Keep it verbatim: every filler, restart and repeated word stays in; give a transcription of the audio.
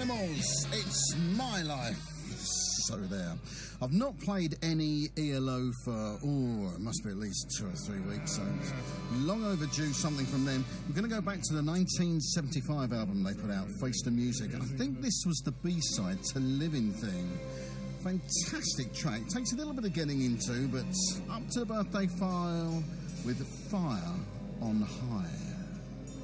Animals, it's my life. So there. I've not played any E L O for, oh, it must be at least two or three weeks, so long overdue something from them. I'm going to go back to the nineteen seventy-five album they put out, Face the Music. I think this was the B-side to Living Thing. Fantastic track. Takes a little bit of getting into, but up to the birthday file with Fire on High.